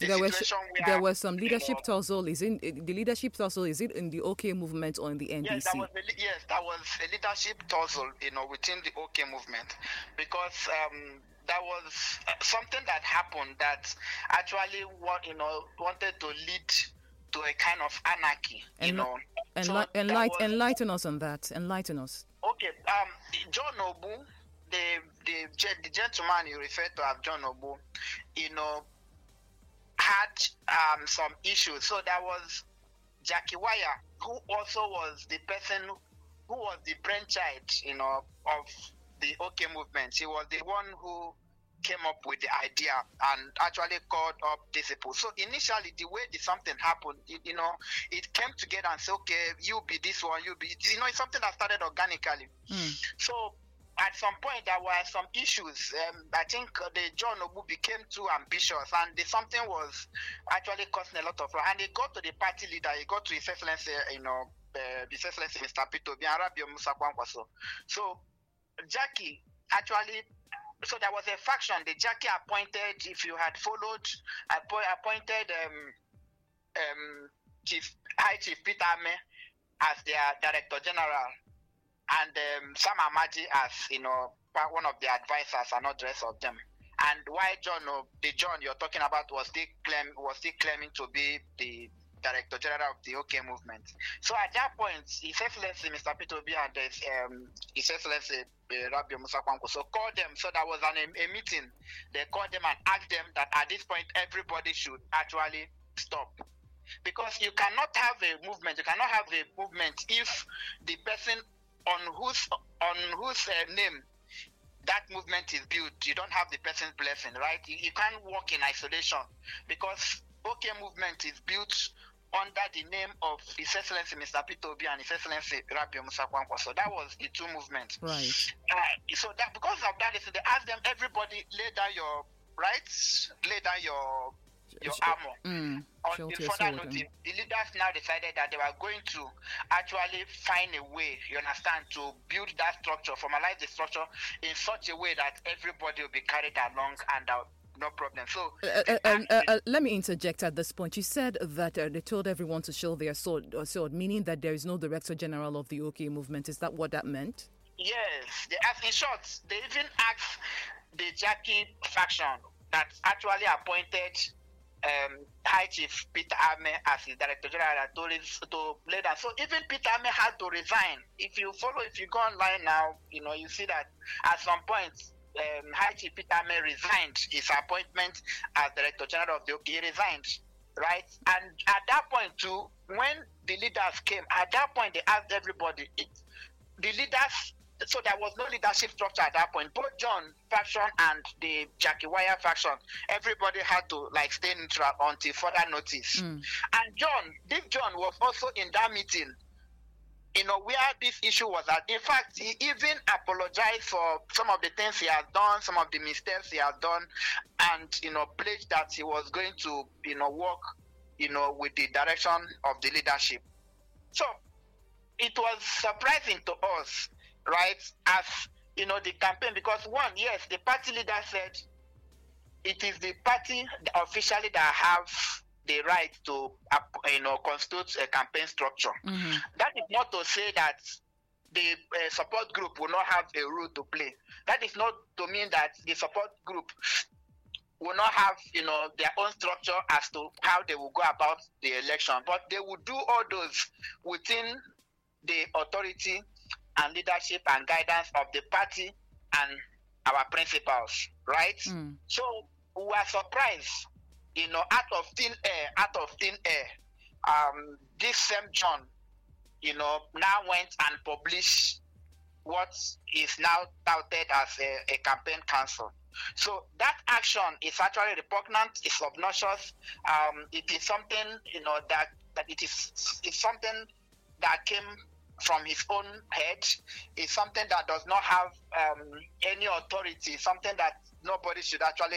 the there were situation where there was some you leadership know, tussle. Is in the leadership tussle? Is it in the OK movement or in the yes, NDC? that was a leadership tussle, within the OK movement, because that was something that happened that actually wanted to lead to a kind of anarchy, So that was Enlighten us on that. Enlighten us. okay. John Obu, the gentleman you referred to as John Obu, had some issues. So there was Jackie Wire, who also was the person who was the brainchild, of the OK movement. He was the one who came up with the idea and actually called up disciples. So initially, the way something happened, it came together and said, okay, you be this one, you be, it's something that started organically. So at some point, there were some issues. I think the John Obu became too ambitious, and something was actually causing a lot of, and he got to the party leader, he got to His Excellency, His Excellency Mr. Peter Obi and Rabio Musa Kwankwaso. So Jackie actually, so there was a faction. The Jackie appointed, if you had followed, appointed High Chief Peter Ame as their Director General, and Sam Amaji as one of the advisors, and not the rest of them. And why the John you're talking about was still claiming to be the Director General of the OK movement. So at that point, His Excellency Mr. Peter Obi and His Excellency Rabio Musa Kwankwaso called them. So there was a meeting. They called them and asked them that at this point everybody should actually stop, because you cannot have a movement. You cannot have a movement if the person on whose name that movement is built, you don't have the person's blessing, right? You can't work in isolation, because OK movement is built under the name of His Excellency Mr. Peter Obi and His Excellency Rabio Musa Kwankwaso. So that was the two movements. Right. So that because of that, they asked them, everybody lay down your rights, lay down your armor. Until further notice, the leaders now decided that they were going to actually find a way, you understand, to build that structure, formalize the structure in such a way that everybody will be carried along and no problem. So let me interject at this point. You said that they told everyone to show their sword, meaning that there is no Director General of the OK movement. Is that what that meant? Yes. In short, they even asked the Jackie faction that actually appointed High Chief Peter Ame as the Director General to lay down. So even Peter Ame had to resign. If you go online now, you see that at some point, High Chief Peter Ame resigned his appointment as Director General of the OK. He resigned, right? And at that point too, when the leaders came, at that point they asked everybody. The leaders, so there was no leadership structure at that point. Both John faction and the Jackie Wire faction, everybody had to stay neutral until further notice. And John was also in that meeting. Where this issue was at. In fact, he even apologized for some of the things he has done, some of the mistakes he has done, and, pledged that he was going to, work, with the direction of the leadership. So it was surprising to us, right, as, the campaign, because one, yes, the party leader said it is the party officially that have the right to, constitute a campaign structure. That is not to say that the support group will not have a role to play. That is not to mean that the support group will not have, their own structure as to how they will go about the election. But they will do all those within the authority and leadership and guidance of the party and our principles, right? So we are surprised. Out of thin air, this same John, now went and published what is now touted as a campaign council. So that action is actually repugnant, it's obnoxious. It is something, that it's something that came from his own head. It's something that does not have any authority, something that nobody should actually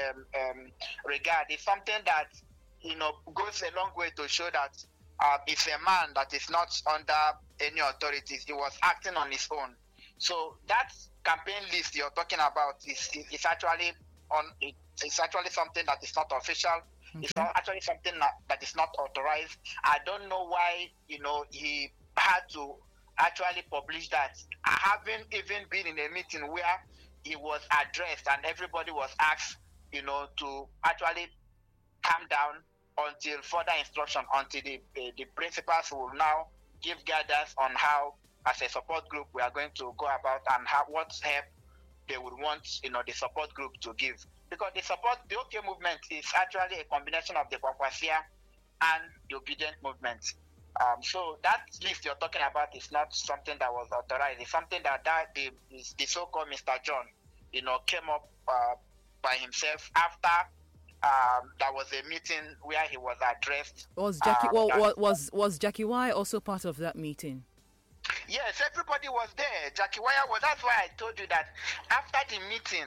regard. It's something that goes a long way to show that it's a man that is not under any authorities. He was acting on his own. So that campaign list you're talking about is actually it's actually something that is not official, Okay. It's not actually something that is not authorized. I don't know why, he had to actually publish that. I haven't even been in a meeting where he was addressed and everybody was asked, to actually calm down until further instruction, until the principals will now give guidance on how, as a support group, we are going to go about and what help they would want, the support group to give. Because the OK movement is actually a combination of the Kwankwasia and the Obedient movement. So that list you're talking about is not something that was authorized. It's something that the so-called Mr. John, came up by himself after there was a meeting where he was addressed. Was Jackie Y also part of that meeting? Yes, everybody was there. Jackie Wire was. That's why I told you that after the meeting,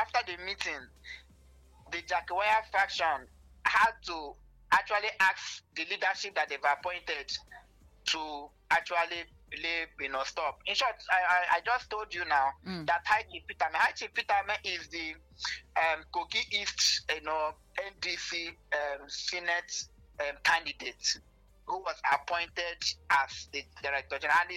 the Jackie Wire faction had to actually ask the leadership that they've appointed to actually stop. In short, I just told you now that High Chief Peterman is the Kogi East, NDC Senate candidate who was appointed as the Director General, and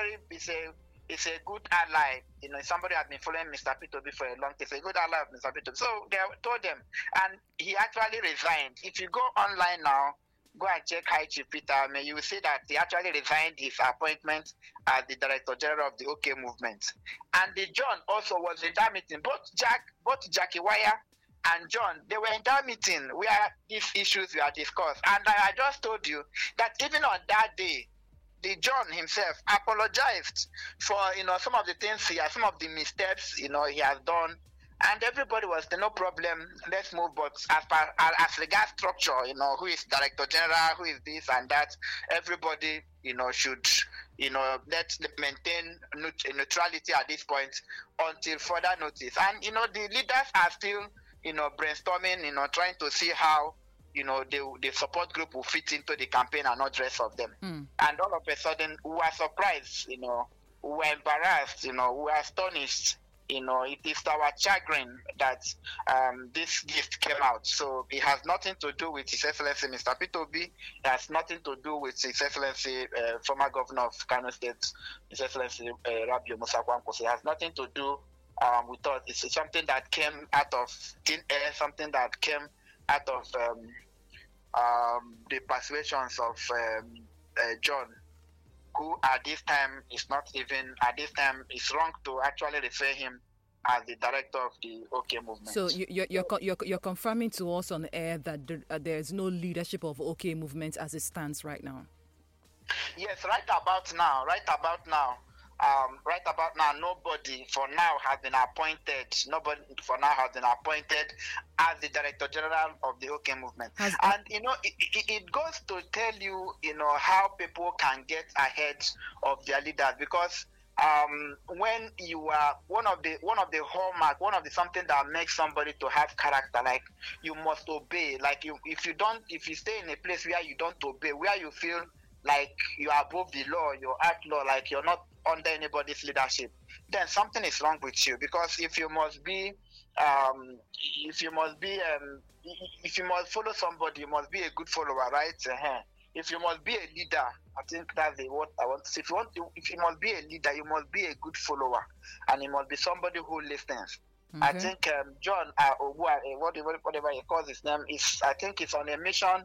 it's a good ally. Somebody has been following Mr. P2B for a long time. It's a good ally of Mr. P2B. So they told them, and he actually resigned. If you go online now, go and check High Chief Peterman, you will see that he actually resigned his appointment as the Director General of the OK movement. And the John also was in that meeting. Both Jackie Wire and John, they were in that meeting where these issues were discussed. And I just told you that even on that day, the John himself apologized for, some of the things some of the missteps, he has done. And everybody was, no problem, let's move. But as regards structure, who is Director General, who is this and that, everybody, should, let's maintain neutrality at this point until further notice. And, the leaders are still, brainstorming, trying to see how, the support group will fit into the campaign and not the rest of them. And all of a sudden, we were surprised, we were embarrassed, we were astonished. It is our chagrin that this gift came out. So it has nothing to do with His Excellency Mr. P2B. It has nothing to do with His Excellency former Governor of Kano State, His Excellency Rabiu Musa Kwankwaso. It has nothing to do with us. It's something that came out of thin air, something that came out of the persuasions of John, who at this time is it's wrong to actually refer him as the director of the OK movement. So you're confirming to us on air that there is no leadership of OK movement as it stands right now? Yes, right about now, nobody for now has been appointed. Nobody for now has been appointed as the Director General of the OK movement. It goes to tell you, how people can get ahead of their leaders, because when you are one of the hallmark, one of the something that makes somebody to have character, like you must obey. Like if you stay in a place where you don't obey, where you feel like you are above the law, you act law, like you're not under anybody's leadership, then something is wrong with you. Because if you must follow somebody, you must be a good follower, right? If you must be a leader, I think that's what I want to say. If you must be a leader, you must be a good follower, and you must be somebody who listens. Okay. I think John whatever he calls his name, I think it's on a mission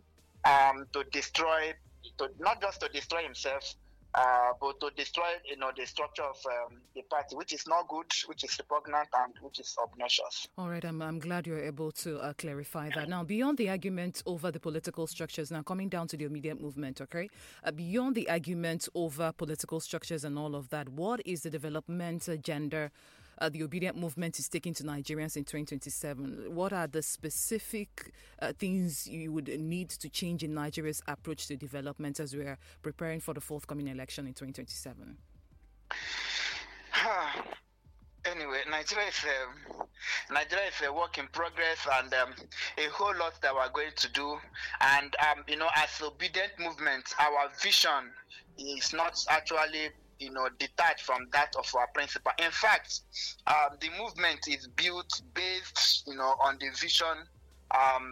not just to destroy himself, but to destroy, the structure of the party, which is not good, which is repugnant, and which is obnoxious. All right, I'm glad you're able to clarify that. Now, beyond the argument over the political structures, now coming down to the immediate movement, okay? Beyond the argument over political structures and all of that, what is the development agenda the Obedient movement is taking to Nigerians in 2027? What are the specific things you would need to change in Nigeria's approach to development as we are preparing for the forthcoming election in 2027? Anyway, Nigeria is a work in progress, and a whole lot that we're going to do. And as Obedient movement, our vision is not actually detached from that of our principle. In fact, the movement is built based, on the vision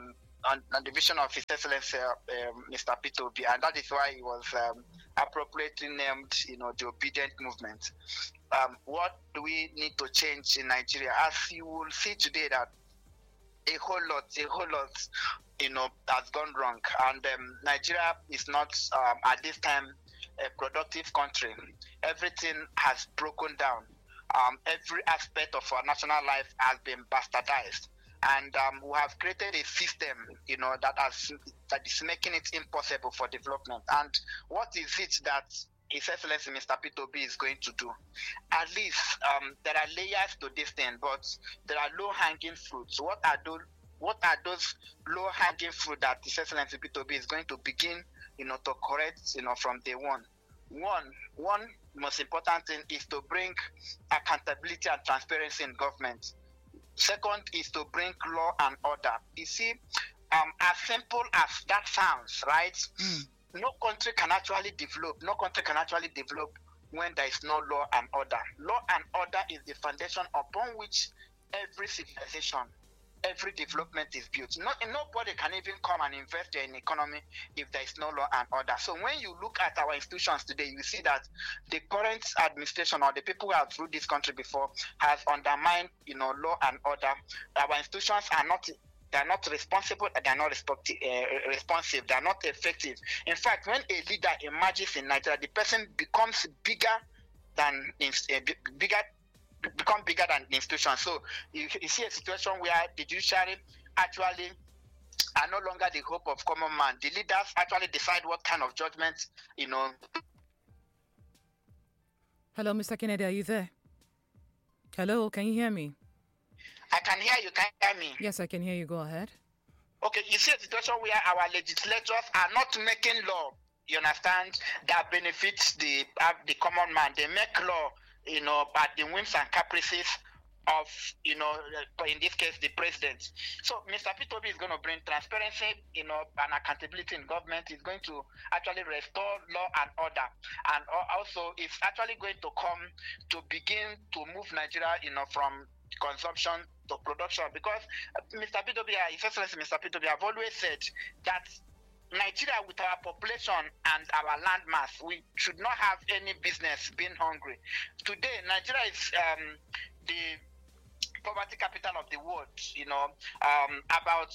on the vision of His Excellency Mr. Peter Obi, and that is why he was appropriately named, the Obedient Movement. What do we need to change in Nigeria? As you will see today, that a whole lot, has gone wrong, and Nigeria is not at this time a productive country. Everything has broken down. Every aspect of our national life has been bastardized, and we have created a system, that is making it impossible for development. And what is it that His Excellency Mr. Peter Obi is going to do? At least there are layers to this thing, but there are low-hanging fruits. What are those low-hanging fruit that His Excellency Peter Obi is going to begin, to correct, from day one? One most important thing is to bring accountability and transparency in government. Second is to bring law and order. You see, as simple as that sounds, right? No country can actually develop. No country can actually develop when there is no law and order. Law and order is the foundation upon which every civilization, every development is built. Nobody can even come and invest in the economy if there is no law and order. So when you look at our institutions today, you see that the current administration, or the people who have ruled this country before, has undermined, law and order. Our institutions are not. They are not responsible. They are not responsive. They are not effective. In fact, when a leader emerges in Nigeria, the person becomes bigger than the institution. So you see a situation where the judiciary actually are no longer the hope of common man. The leaders actually decide what kind of judgment, Hello, Mr. Kennedy, are you there? Hello, can you hear me? I can hear you. Can you hear me? Yes, I can hear you. Go ahead. Okay, you see a situation where our legislators are not making law, you understand, that benefits the common man. They make law, at the whims and caprices of, in this case, the president. So Mr. Peter Obi is going to bring transparency, and accountability in government. He's going to actually restore law and order. And also, it's actually going to come to begin to move Nigeria, from consumption to production. Because Mr. Peter Obi, His Excellency Mr. Peter Obi, have always said that Nigeria, with our population and our land mass, we should not have any business being hungry. Today, Nigeria is the poverty capital of the world. About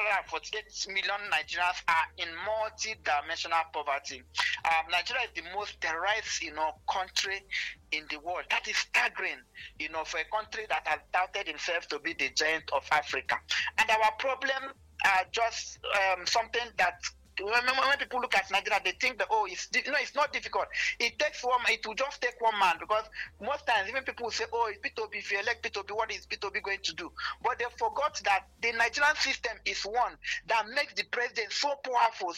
148 million Nigerians are in multi-dimensional poverty. Nigeria is the most terrorized, country in the world. That is staggering, for a country that has doubted itself to be the giant of Africa. And our problem are just something that, when people look at Nigeria, they think that, it's not difficult. It will just take one man, because most times even people say, Peter Obi, if you elect Peter Obi, what is Peter Obi going to do? But they forgot that the Nigerian system is one that makes the president so powerful.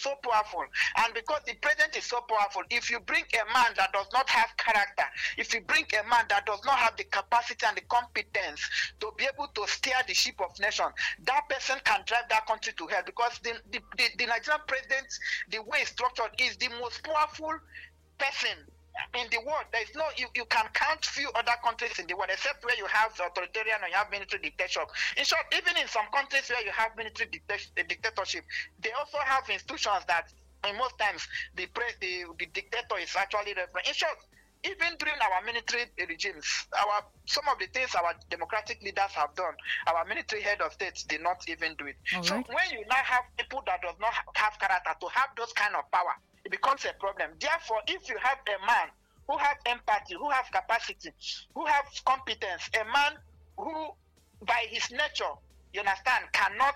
And because the president is so powerful, if you bring a man that does not have character, if you bring a man that does not have the capacity and the competence to be able to steer the ship of nation, that person can drive that country to hell, because the Nigerian president, the way it's structured, is the most powerful person in the world. There is you can count few other countries in the world, except where you have authoritarian or you have military dictatorship. In short, even in some countries where you have military dictatorship, they also have institutions that, in most times, the dictator is actually referring. In short, even during our military regimes, some of the things our democratic leaders have done, our military head of states did not even do it. All so right. When you now have people that does not have character to have those kind of power, it becomes a problem. Therefore, if you have a man who has empathy, who has capacity, who has competence, a man who, by his nature, you understand, cannot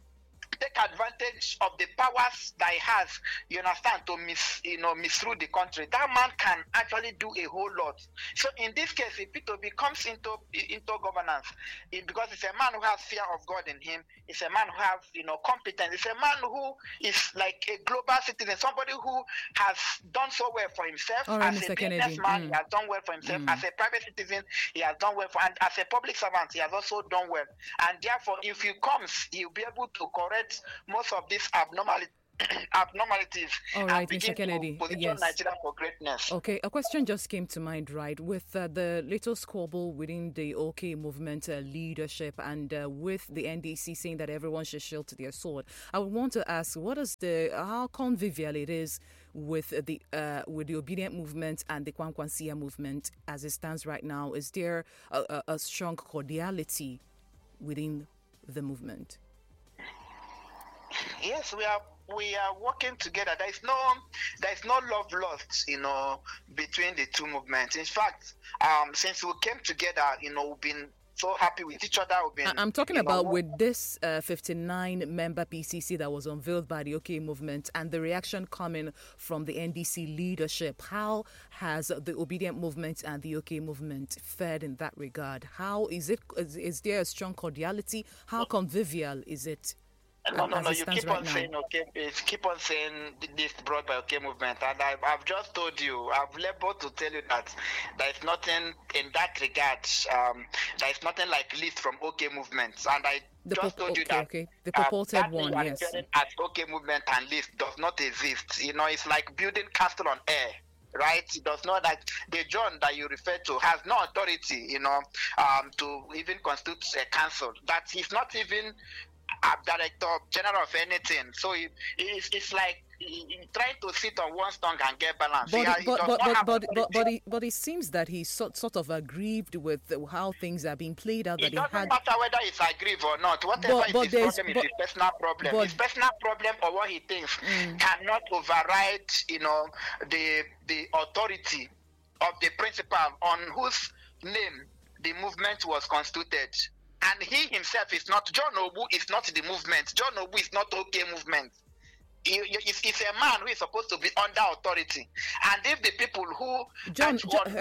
take advantage of the powers that he has, you understand, to misrule the country, that man can actually do a whole lot. So in this case, if Peter Obi comes into governance, because it's a man who has fear of God in him, it's a man who has competence, it's a man who is like a global citizen, somebody who has done so well for himself. Right, as Mr. a businessman, he has done well for himself. As a private citizen, he has done well and as a public servant, he has also done well. And therefore, if he comes, he'll be able to correct most of these abnormalities abnormalities All right, and begin Mr. Kennedy. to position Yes. Nigeria for greatness. Okay, a question just came to mind, right? With the little squabble within the OK movement leadership and with the NDC saying that everyone should shield to their sword, I would want to ask, how convivial it is with the obedient movement and the Kwankwansia movement as it stands right now? Is there a strong cordiality within the movement? Yes, we are working together. There is no love lost, between the two movements. In fact, since we came together, we've been so happy with each other. I'm talking about with this 59-member PCC that was unveiled by the OK movement and the reaction coming from the NDC leadership. How has the obedient movement and the OK movement fared in that regard? How is it? Is there a strong cordiality? How convivial is it? No. You keep on saying keep on saying this brought by OK movement, and I've just told you, I've labored to tell you that there is nothing in that regard. There is nothing like list from OK movement, and I just told you that the purported one, yes, as OK movement and list does not exist. It's like building castle on air. Right? It does not, like the John that you refer to has no authority, to even constitute a council. That he's not even a director general of anything. So it's like trying to sit on one stone and get balance. But it seems that he's sort of aggrieved with how things are being played out. It doesn't matter whether he's aggrieved or not. Whatever is his problem is his personal problem. His personal problem or what he thinks cannot override, the authority of the principal on whose name the movement was constituted. And he himself is not, John Ogbu is not the movement. John Ogbu is not OK movement. He's a man who is supposed to be under authority. And if the people who... John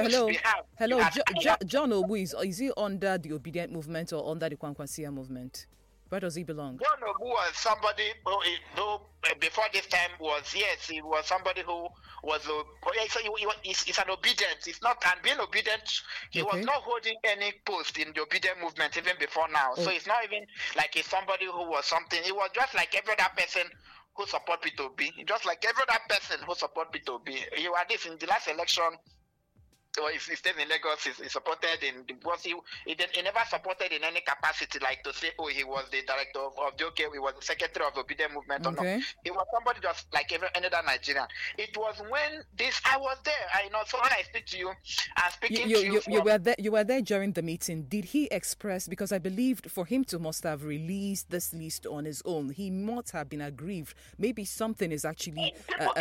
Ogbu, is he under the obedient movement or under the Kwankwansia movement? Where does he belong? John Ogbu was somebody who before this time he was somebody who was he's an obedient. He's not, and being obedient, he was not holding any post in the obedient movement even before now. So it's not even like he's somebody who was something. He was just like every other person who support P2B. Just like every other person who support P2B. You had this in the last election. Or if he stays in Lagos, he supported because he never supported in any capacity, like to say, he was the director of the OK, he was the secretary of the obedient movement or not. He was somebody just like every other Nigerian. It was when I was there. So when I speak to you, I'm speaking to you. You were there during the meeting. Did he express, because I believed for him to must have released this list on his own, he must have been aggrieved. Maybe something is actually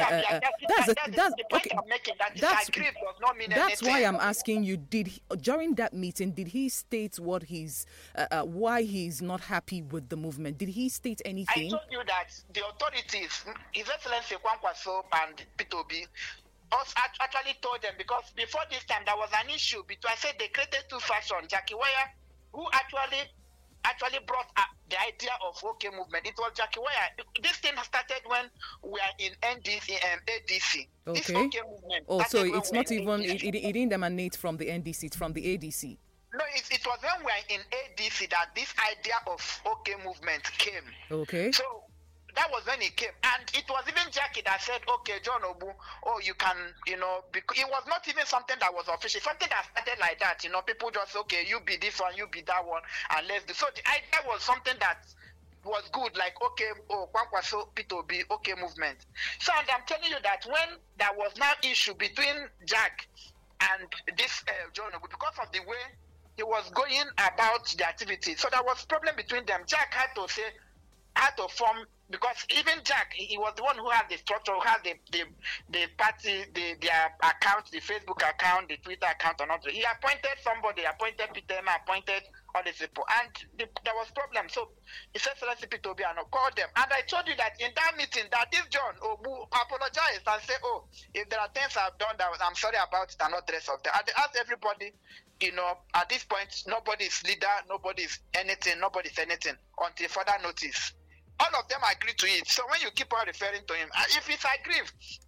That's why I'm asking you, during that meeting, did he state what why he's not happy with the movement? Did he state anything? I told you that the authorities, His Excellency Kwankwaso and P2B, actually told them, because before this time there was an issue between, I said they created two factions, Jackie Waya, who actually brought up the idea of OK movement. It was Jackie Waya. This thing started when we are in NDC and ADC. Okay. This OK movement. So it's not even, it didn't emanate from the NDC, it's from the ADC. No, it was when we are in ADC that this idea of OK movement came. Okay. So that was when it came. And it was even Jackie that said, okay, John Ogbu, you can, because it was not even something that was official. Something that started like that, people just, okay, you be this one, you be that one, and let's do. So the idea was something that was good, like, okay, Kwankwaso, P2B, OK movement. So, and I'm telling you that when there was now issue between Jack and this John Ogbu, because of the way he was going about the activity, so there was problem between them. Jack had to form, because even Jack, he was the one who had the structure, who had the party, their account, the Facebook account, the Twitter account, or not. He appointed somebody, appointed Peter, appointed all these people, and there was problem. So he said, let's P2B and called them. And I told you that in that meeting, that this John Ogbu apologized and said, if there are things I've done that I'm sorry about it, and not the rest of them. And they asked everybody, at this point, nobody's leader, nobody's anything, nobody's anything until further notice. All of them agree to it. So when you keep on referring to him, if he's aggrieved,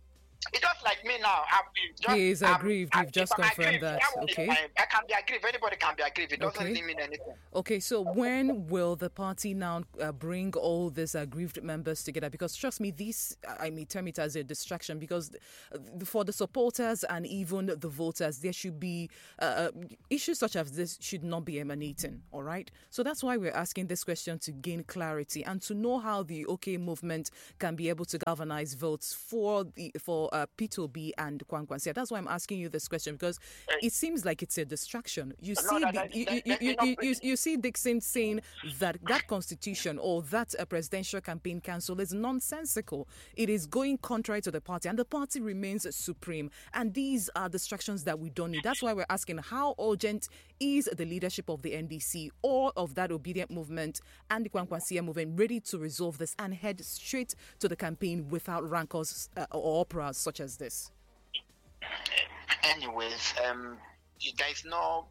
It's just like me now. He is aggrieved. You've just confirmed that. Okay. I can be aggrieved. Anybody can be aggrieved. It doesn't Okay. mean anything. Okay, so when will the party now bring all these aggrieved members together? Because trust me, I may term it as a distraction, because for the supporters and even the voters, there should be issues such as this should not be emanating, all right? So that's why we're asking this question, to gain clarity and to know how the OK movement can be able to galvanize votes for P2B and Kwankwansia. That's why I'm asking you this question, because it seems like it's a distraction. You see Dixon saying that constitution or that presidential campaign council is nonsensical. It is going contrary to the party, and the party remains supreme. And these are distractions that we don't need. That's why we're asking, how urgent is the leadership of the NDC or of that obedient movement and the Kwankwansia movement ready to resolve this and head straight to the campaign without rancors or operas such as this? Anyways, there is no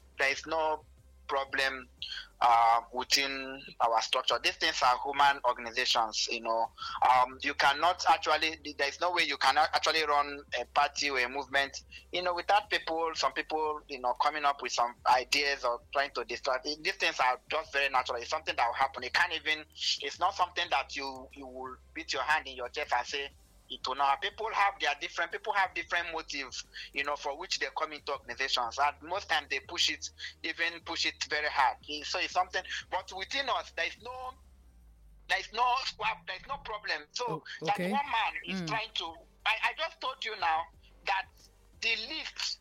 problem within our structure. These things are human organizations, you cannot actually, there is no way you cannot actually run a party or a movement, without some people, coming up with some ideas or trying to distract. These things are just very natural. It's something that will happen. It's not something that you will beat your hand in your chest and say, people have different motives, for which they come into organizations, and most times they push it very hard. So it's something, but within us, there is no problem. So that one man is trying to. I just told you now that the list,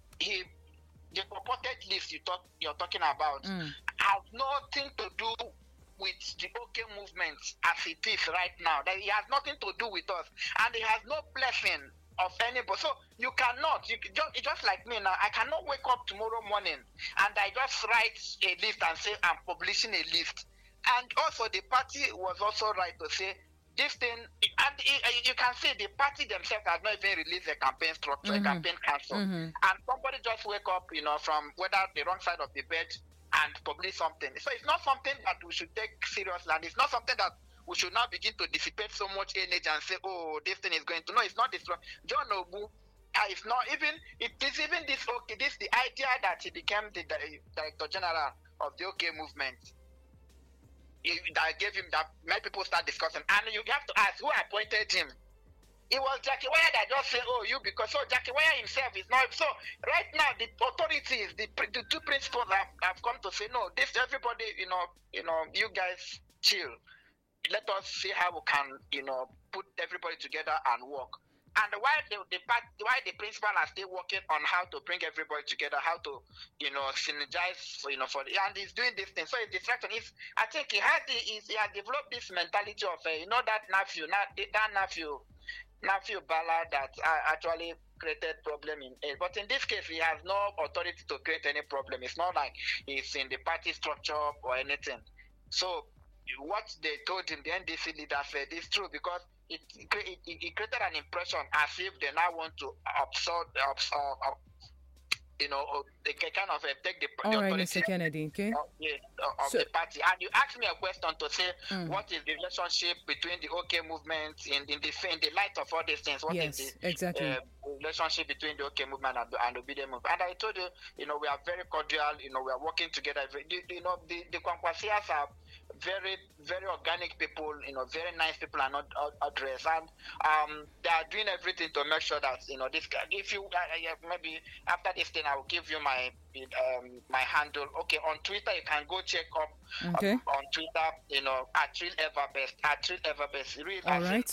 the purported list you're talking about, has nothing to do with the OK movement as it is right now. That it has nothing to do with us, and it has no blessing of anybody. So you cannot, just like me now, I cannot wake up tomorrow morning and I just write a list and say I'm publishing a list. And also the party was also right to say this thing, and you can see the party themselves has not even released a campaign structure, a campaign council, and somebody just wake up, from whether the wrong side of the bed and publish something. So it's not something that we should take seriously, and it's not something that we should now begin to dissipate so much energy and say, oh, this thing is going to. No, it's not this. John Obu, it's not even, it is even this OK, this the idea that he became the Director General of the OK movement. That gave him, that made people start discussing. And you have to ask, who appointed him? It was Jackie Waya that just say, oh, you, because so Jackie Waya himself is not. So right now, the authorities, the two principals have come to say, no, this, everybody, you guys chill. Let us see how we can, put everybody together and work. And while the principal are still working on how to bring everybody together, how to, synergize, and he's doing this thing. So it's distraction. I think he has developed this mentality of, that Nafiu Bala that actually created problem in it. But in this case, he has no authority to create any problem. It's not like he's in the party structure or anything. So what they told him, the NDC leader said, is true, because it created an impression as if they now want to they can kind of take the authority Mr. Kennedy, okay? of the party. And you asked me a question to say, what is the relationship between the OK movement in the light of all these things? What is the exactly. Relationship between the OK movement and obedient movement? And I told you, we are very cordial. We are working together. The Kwankwasias are very, very organic people. Very nice people are not addressed, and they are doing everything to make sure that this. If you maybe after this thing, I will give you my handle. Okay, on Twitter you can go check up on Twitter. At Real Everbest. At Real Everbest. Real. All right.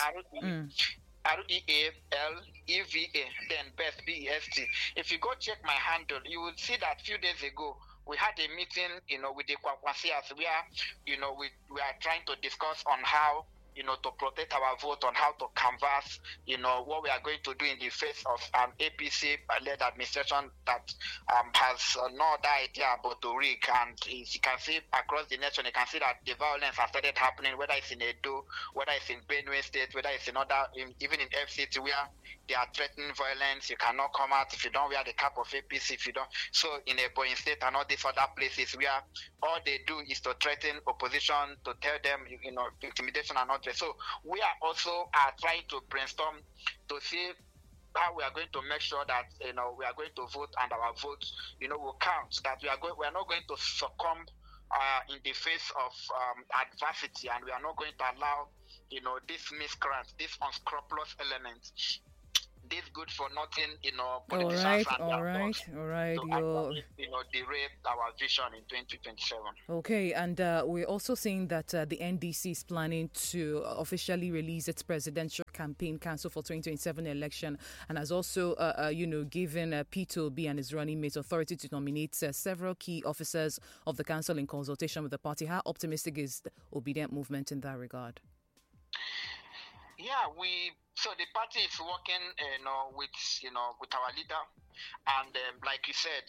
REALEVA, then best BEST. If you go check my handle, you will see that a few days ago we had a meeting, with the Kwakwasias where, we are trying to discuss on how, to protect our vote, on how to canvass, what we are going to do in the face of an APC-led administration that has no other idea about to rig. And you can see across the nation, you can see that the violence has started happening, whether it's in Edo, whether it's in Benue State, whether it's in even in FCT, where they are threatening violence. You cannot come out if you don't wear the cap of APC, if you don't. So in Ebonyi State and all these other places where all they do is to threaten opposition, to tell them, intimidation and all that. So we are also trying to brainstorm to see how we are going to make sure that we are going to vote and our vote will count. That we are not going to succumb in the face of adversity, and we are not going to allow this miscreant, this unscrupulous element, this good for nothing, politicians and all their right. boss to actually, derail our vision in 2027. Okay, and we're also seeing that the NDC is planning to officially release its presidential campaign council for 2027 election, and has also, given Peter Obi and his running mate authority to nominate several key officers of the council in consultation with the party. How optimistic is the Obedient Movement in that regard? Yeah, so the party is working, with our leader, and like you said,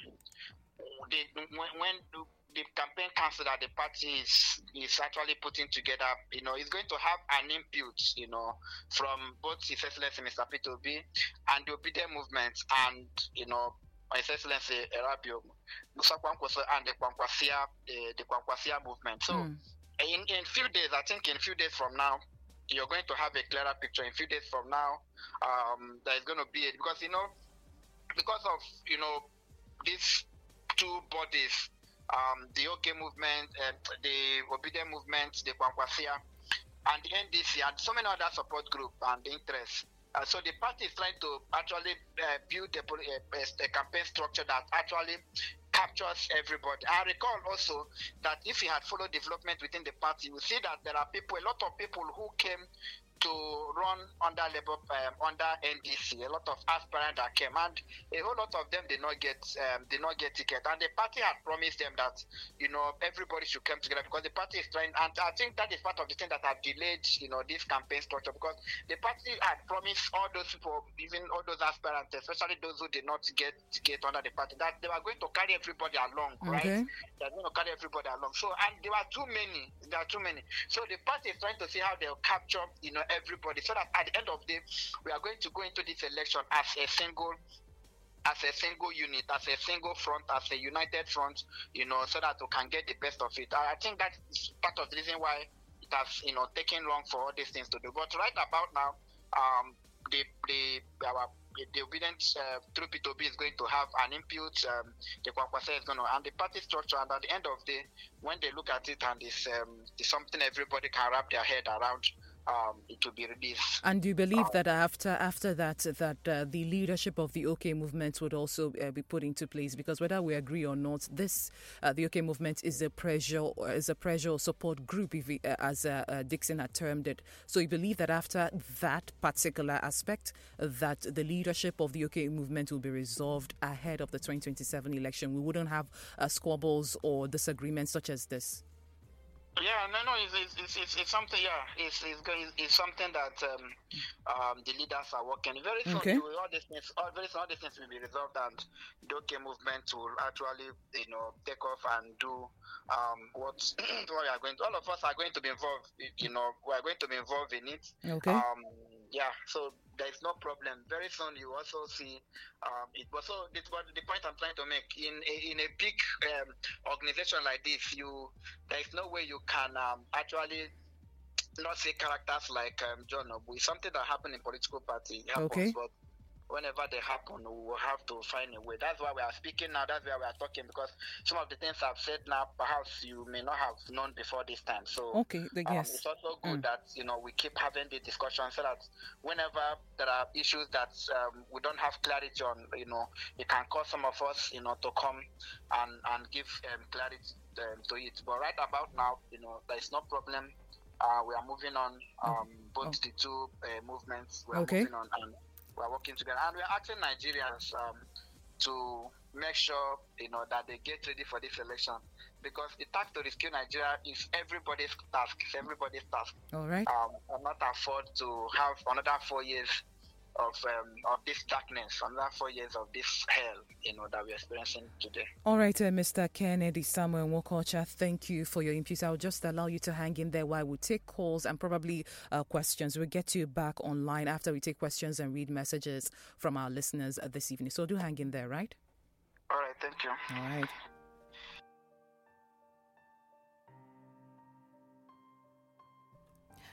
when the campaign council that the party is actually putting together, is going to have an input, from both His Excellency Mr. Peter Obi and the Obedient Movement, and His Excellency Erabio Musa Kwankwaso and the Kwankwasia movement. So in few days, I think in few days from now, you're going to have a clearer picture. In a few days from now, there's going to be because of these two bodies, the OK movement, the Obedient Movement, the Kwankwasia, and the NDC, and so many other support groups and interests. So the party is trying to actually build a campaign structure that actually captures everybody. I recall also that if you had followed development within the party, you will see that there are a lot of people who came to run under under NDC, a lot of aspirants that came, and a whole lot of them did not get ticket. And the party had promised them that everybody should come together, because the party is trying, and I think that is part of the thing that have delayed this campaign structure, because the party had promised all those people, even all those aspirants, especially those who did not get ticket under the party, that they were going to carry everybody along, right? They're going to carry everybody along. So, and there are too many. So the party is trying to see how they'll capture everybody, so that at the end of the day, we are going to go into this election as a single unit, as a single front, as a united front, so that we can get the best of it. I think that's part of the reason why it has, taken long for all these things to do. But right about now, the Obedient through P2B is going to have an input. The Kwakwasa is going to, and the party structure. And at the end of the day, when they look at it and it's something everybody can wrap their head around, it will be released. And do you believe that after that, the leadership of the OK movement would also be put into place? Because whether we agree or not, this the OK movement is a pressure support group, as Dixon had termed it. So you believe that after that particular aspect, that the leadership of the OK movement will be resolved ahead of the 2027 election? We wouldn't have squabbles or disagreements such as this. Yeah, no, it's something. Yeah, it's something that the leaders are working very soon. Okay. All these things will be resolved, and the OK movement will actually, take off and do what we are going to. All of us are going to be involved. We are going to be involved in it. Okay. Yeah, so there is no problem. Very soon you also see it. But so this was the point I'm trying to make. In a big organization like this, there is no way you can actually not see characters like John Obu. It's something that happened in political party. It happens, okay. But whenever they happen, we will have to find a way. That's why we are speaking now. That's why we are talking, because some of the things I've said now, perhaps you may not have known before this time. So okay, yes. It's also good that we keep having the discussion, so that whenever there are issues that we don't have clarity on, it can cause some of us, to come and give clarity to it. But right about now, there is no problem. We are moving on. Both the two movements. We are moving on, and we are working together, and we are asking Nigerians to make sure that they get ready for this election, because the task to rescue Nigeria is everybody's task. It's everybody's task. All right. I'm not afford to have another 4 years of this darkness, another 4 years of this hell, that we're experiencing today. All right, Mr. Kennedy Samuel Nwokocha, thank you for your input. I'll just allow you to hang in there while we take calls and probably questions. We'll get you back online after we take questions and read messages from our listeners this evening. So do hang in there, right? All right, thank you. All right.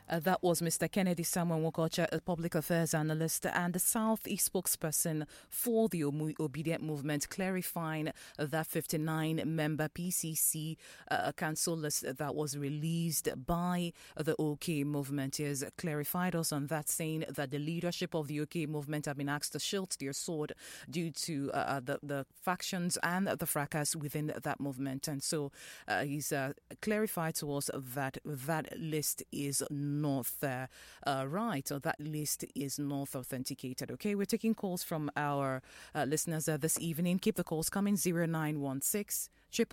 That was Mr. Kennedy Samuel Wokocha, a public affairs analyst and the Southeast spokesperson for the Obedient Movement, clarifying that 59-member PCC council list that was released by the OK Movement. He has clarified us on that, saying that the leadership of the OK Movement have been asked to shield their sword due to the factions and the fracas within that movement. And so he's clarified to us that that list is not right, or that list is not authenticated. Okay, we're taking calls from our listeners this evening. Keep the calls coming. 0916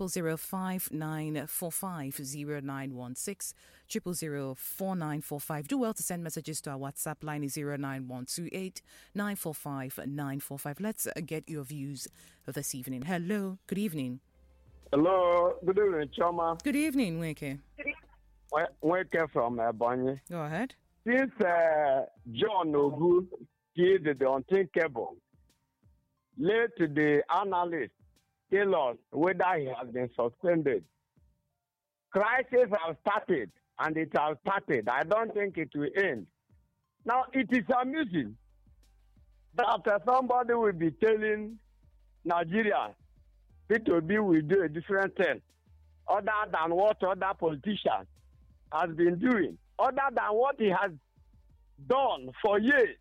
0005945 0916 0004945. Do well to send messages to our WhatsApp line is 09128 945 945. Let's get your views this evening. Hello, good evening. Hello, good evening, Choma. Good evening, Weke. Weke from Bonny. Go ahead. Since John Ogu did the unthinkable, let the analyst tell us whether he has been suspended. Crisis has started, and it has started. I don't think it will end. Now, it is amusing that somebody will be telling Nigeria P2B will do a different thing other than what other politicians has been doing, other than what he has done for years.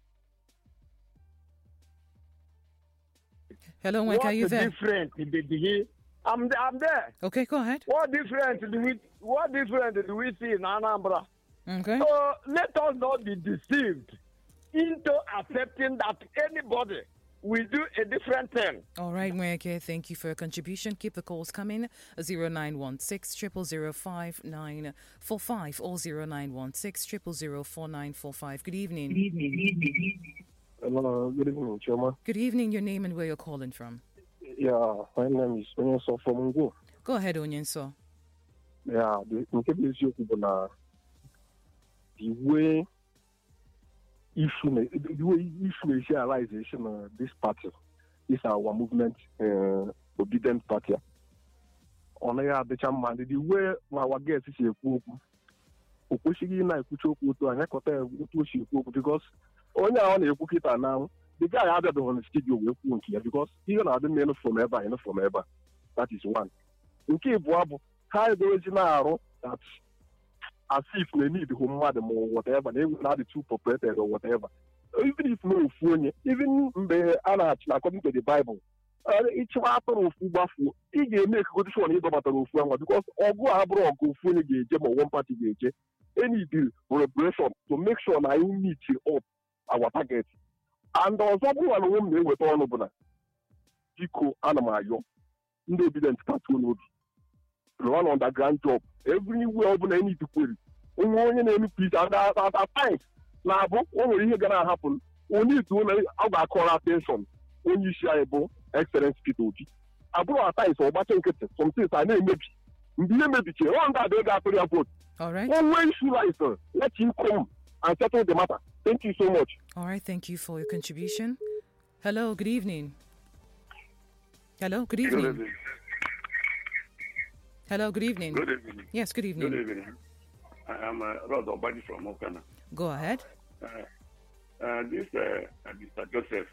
Hello, Weke, are you there? I'm there. Okay, go ahead. What difference do we see in Anambra? Okay. So let us not be deceived into accepting that anybody will do a different thing. All right, Mweke, thank you for your contribution. Keep the calls coming. 0916 0005945 or 0916 0004945. Good evening. Hello, good evening, Choma. Good evening. Your name and where you're calling from? Yeah, my name is Onyenso from Ngo. Go ahead, Onyenso. Yeah, the way issueization this party is our movement, Obedient Party. On the chairman, the way our guest is a because only on a cookie now, the guy added on the studio will here because even are the men from ever. That is one. In Cape Wabo, how the original that as if they need home madam or whatever, they will not be too proprietor or whatever. Even if no phone, even the Anna according to the Bible, each matter of Ubafu, he make good show on matter of because or go abroad go phone gauge or one party gauge. Any deal or a to make sure I meet up our target. And also one woman with all over Chico Anamayo, no Obedient cartoon run underground job everywhere open any to query. Only peace and at times. Now, what is going to happen? Only to our call attention when you share excellence people. I brought at times or batting some things I know maybe. Maybe on that they got to their vote. All right. Always let him come and settle the matter. Thank you so much. All right, thank you for your contribution. Hello, good evening. Hello, good evening. Good evening. Hello, good evening. Good evening. Yes, good evening. Good evening. I am Rod Obadi from Okana. Go ahead. This Mr. Joseph,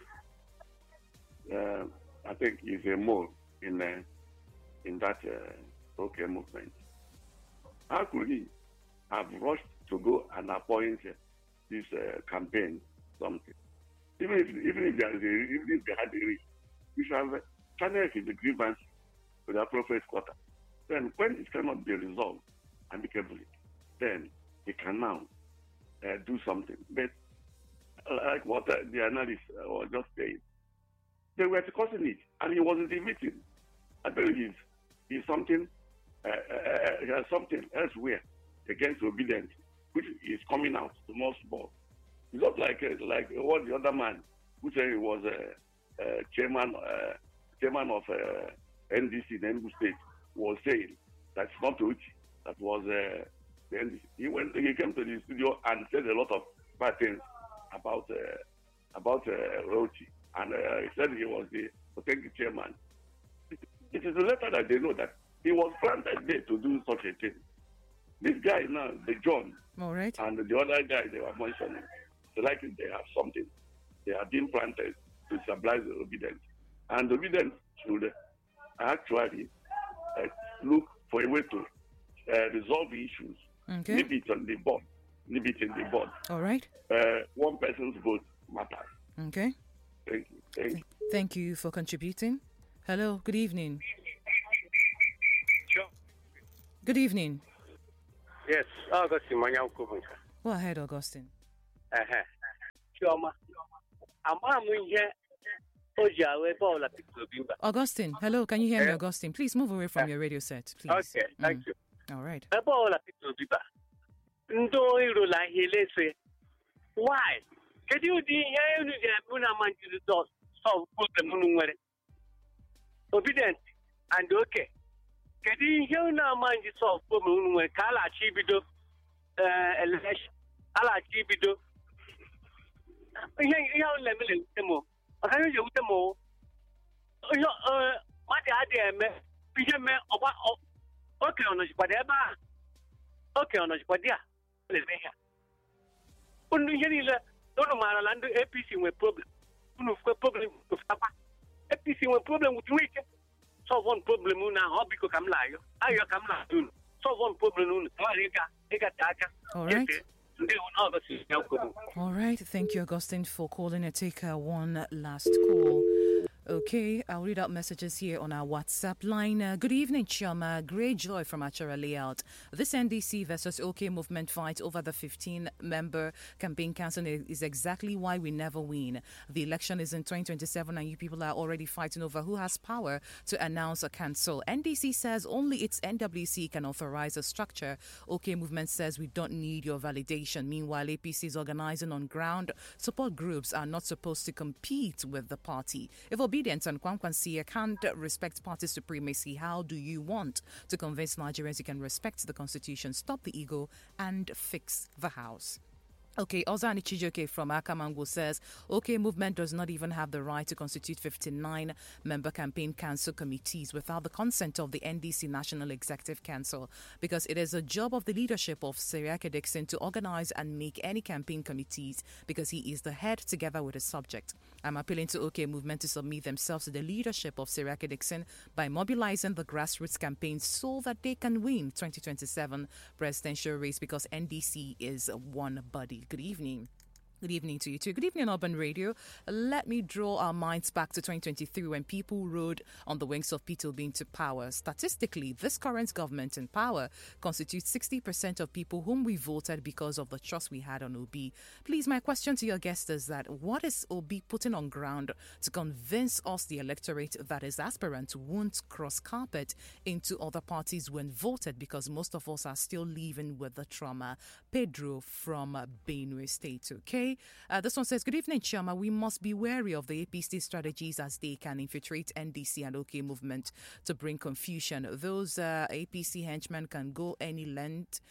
I think, is a mole in that OK movement. How could he have rushed to go and appoint this campaign something? Even if they had the risk, we should have channeled the grievance to the appropriate quarter. Then, when it cannot be resolved amicably, then he can now do something. But like what the analyst was just saying, they were discussing it, and he wasn't the victim. I believe he's something, he has something elsewhere against Obedient, which is coming out to most ball. It's not like what the other man who said he was chairman of NDC in Enugu State was saying. That's not Uchi. That was the NDC. He came to the studio and said a lot of bad things about Rochi, and he said he was the potential chairman. It is a letter that they know that he was granted there to do such a thing. This guy now, the John, All right. and the other guy they were mentioning, so likely they have something. They are being planted to stabilize the obedience. And the obedience should actually look for a way to resolve the issues. Okay. Maybe it's on the board. Maybe it's in the board. All right. One person's vote matters. Okay. Thank you. Thank you. Thank you for contributing. Hello. Good evening. Sure. Good evening. Yes, Augustine Manyauko. Go ahead, Augustine. Chioma. Ama munye oja we bola picture bimba. Augustine, hello. Can you hear me, Augustine? Please move away from your radio set, please. Okay, thank you. All right. E bola picture bimba. Ndo iro la helese. Why? Kedu udi ihe unu je muna manjiri do solve problem unu nwere. Obedient and okay. Kedu ihe unu amanji solve problem unu nwere ka ala chi bido election. Ala chi bido ihe lemele temo akayo je utemo mati ade eme ihe me oba oke ono jikwade eba oke ono jikwade a leze ha unu ihe niile unu mara la ndị APC nwe problem unu fwe problem ufapa APC nwe problem with wike solve one problem unu ahụ biko kam la ayo kam la unu solve one problem unu tawari ika taka. All right. All right. Thank you, Augustine, for calling and take one last call. Okay, I'll read out messages here on our WhatsApp line. Good evening, Chioma. Great joy from Achara Layout. This NDC versus OK movement fight over the 15-member campaign council is exactly why we never win. The election is in 2027 and you people are already fighting over who has power to announce a council. NDC says only its NWC can authorize a structure. OK movement says we don't need your validation. Meanwhile, APC is organizing on ground. Support groups are not supposed to compete with the party. If Obedience and Kwankwansia can't respect party supremacy, how do you want to convince Nigerians you can respect the constitution, stop the ego, and fix the house? Okay, Ozani Chijoke from Akamango says, OK movement does not even have the right to constitute 59-member campaign council committees without the consent of the NDC National Executive Council because it is a job of the leadership of Seriake Dixon to organize and make any campaign committees because he is the head together with his subject. I'm appealing to OK movement to submit themselves to the leadership of Seriake Dixon by mobilizing the grassroots campaign so that they can win 2027 presidential race because NDC is one body. Good evening. Good evening to you too. Good evening, Urban Radio. Let me draw our minds back to 2023 when people rode on the wings of Peter Obi into power. Statistically, this current government in power constitutes 60% of people whom we voted because of the trust we had on Obi. Please, my question to your guest is that what is Obi putting on ground to convince us the electorate that his aspirant won't cross carpet into other parties when voted because most of us are still living with the trauma? Pedro from Benue State, okay? This one says, good evening, Chioma. We must be wary of the APC strategies as they can infiltrate NDC and OK movement to bring confusion. Those APC henchmen can go any length.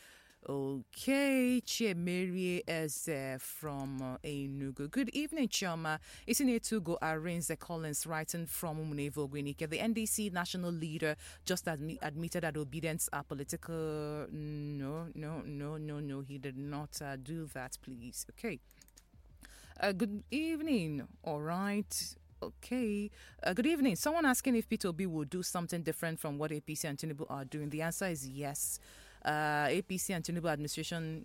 Okay, Chemeri is from Enugu. Good evening, Chioma. Isinetugo Arinze Collins writing from Umunevo Gwenike. The NDC national leader just admitted that obedience are political. No, he did not do that, please. Okay. Good evening. All right. Okay. Good evening. Someone asking if Peter Obi will do something different from what APC and Tinubu are doing. The answer is yes. APC and Tinubu administration.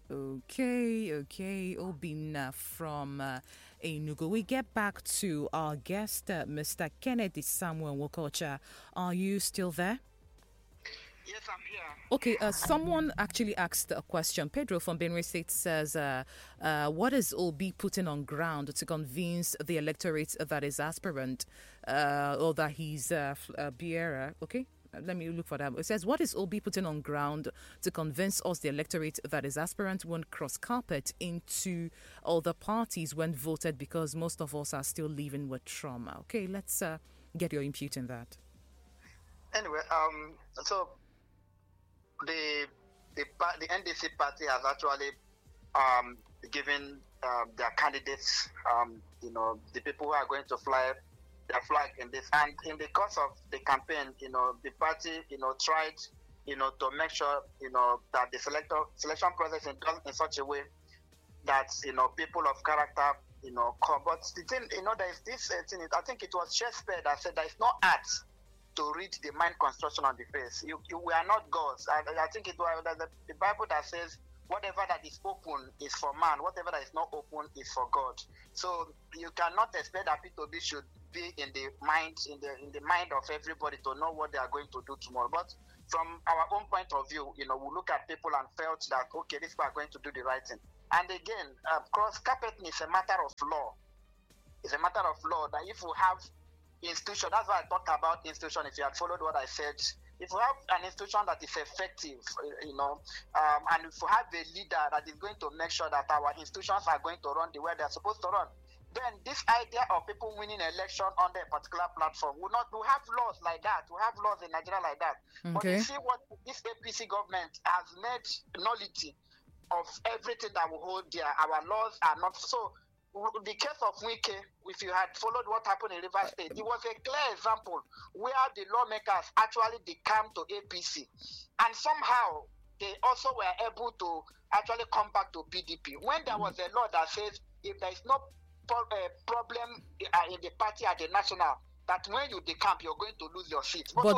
Okay. Obina from Enugu. We get back to our guest, Mr. Kennedy Samuel Wokocha. Are you still there? Yes, I'm here. Okay, someone actually asked a question. Pedro from Benue State says, what is Obi putting on ground to convince the electorate that is aspirant or that he's Biera? Okay, let me look for that. It says, what is Obi putting on ground to convince us the electorate that is aspirant won't cross carpet into other parties when voted because most of us are still living with trauma? Okay, let's get your input in that. Anyway, so the NDC party has actually given their candidates, the people who are going to fly their flag in this. And in the course of the campaign, the party, tried to make sure, that the selection process is done in such a way that, people of character, come. But the thing, there is this thing, I think it was Shakespeare that said there is no art to read the mind construction on the face. We are not gods. I think it was the Bible that says, whatever that is open is for man, whatever that is not open is for God. So you cannot expect that P2B should be in the mind of everybody to know what they are going to do tomorrow. But from our own point of view, we look at people and felt that, okay, these people are going to do the right thing. And again, cross-carpeting is a matter of law. It's a matter of law that if you have institution, that's why I talked about institution. If you had followed what I said, if you have an institution that is effective, and if you have a leader that is going to make sure that our institutions are going to run the way they're supposed to run, then this idea of people winning election under a particular platform will have laws like that. We have laws in Nigeria like that. Okay. But you see what this APC government has made nullity of everything that we hold there. Our laws are not so. The case of Wike, if you had followed what happened in Rivers State, it was a clear example where the lawmakers actually decamped to APC. And somehow, they also were able to actually come back to PDP. When there was a law that says if there is no problem in the party at the national, that when you decamp, you're going to lose your seat. But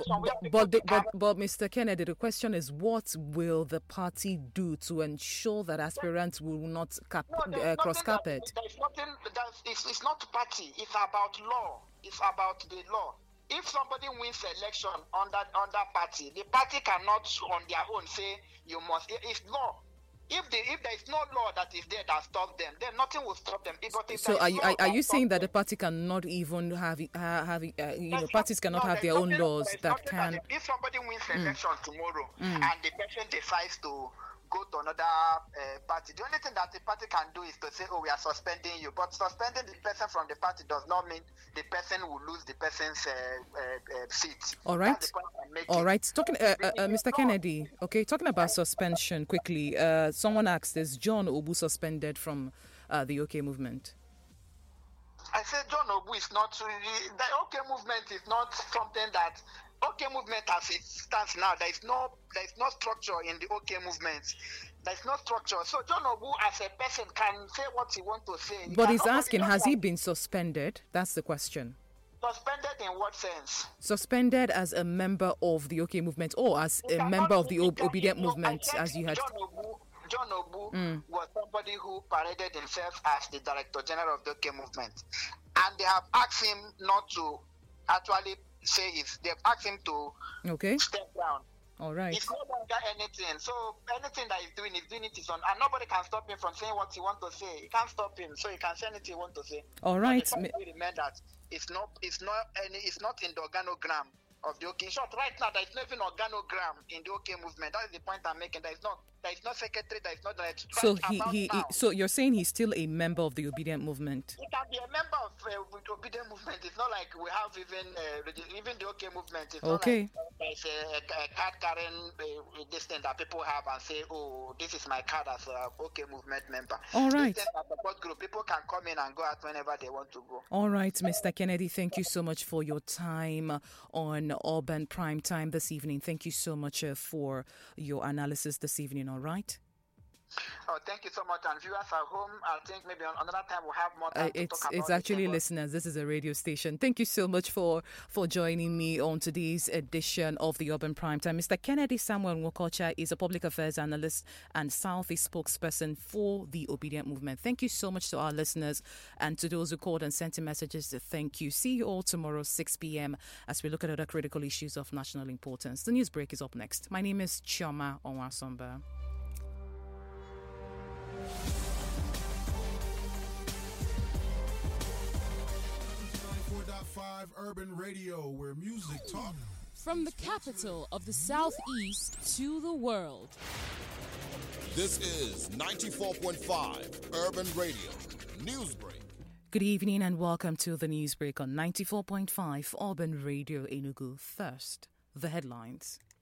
Mr. Kennedy, the question is, what will the party do to ensure that aspirants will not cross carpet? There's nothing. It's not party. It's about law. It's about the law. If somebody wins election under party, the party cannot on their own say you must. It's law. If there is no law that is there that stops them, then nothing will stop them. So are you saying that the party cannot even have parties cannot have their own laws that can? If somebody wins election tomorrow and the person decides to go to another party, the only thing that the party can do is to say, oh, we are suspending you. But suspending the person from the party does not mean the person will lose the person's seat. All right. All right. Talking, Mr. Kennedy, okay, talking about suspension quickly, someone asked, is John Obu suspended from the OK movement? I said John Obu is not, the OK movement is not something that, OK movement as it stands now, there is no structure in the OK movement. There is no structure. So John Obu as a person can say what he wants to say. But he's asking, has he been suspended? That's the question. Suspended in what sense? Suspended as a member of the OK movement or as a member of the Obedient movement, as you had. John Obu was somebody who paraded himself as the Director General of the OK movement. And they have asked him not to actually say it. They've asked him to step down. All right. It's no longer anything. So anything that he's doing it is on, and nobody can stop him from saying what he wants to say. You can't stop him, so he can say anything he wants to say. All right. Remember that it's not in the organogram of the OK. In short, right now there is no even organogram in the OK movement. That is the point I'm making. There is no secretary. There is no director. So you're saying he's still a member of the Obedient movement? He can be a member of the Obedient movement. It's not like we have even the OK movement. It's not like there's a card carrying this thing that people have and say, oh, this is my card as a OK movement member. All right. This support group, people can come in and go out whenever they want to go. All right, Mr. Kennedy, thank you so much for your time on Urban Prime Time this evening. Thank you so much for your analysis this evening. All right. Oh, thank you so much. And viewers at home, I think maybe another time we'll have more time to talk about it's actually listeners. This is a radio station. Thank you so much for joining me on today's edition of the Urban Prime Time. Mr. Kennedy Samuel Nwokocha is a public affairs analyst and Southeast spokesperson for the Obedient movement. Thank you so much to our listeners and to those who called and sent in messages. Thank you. See you all tomorrow, 6 p.m. as we look at other critical issues of national importance. The news break is up next. My name is Chioma Onwasomba. 5 Urban Radio, where music talk. From the capital of the Southeast to the world. This is 94.5 Urban Radio Newsbreak. Good evening and welcome to the Newsbreak on 94.5 Urban Radio Enugu. First, the headlines.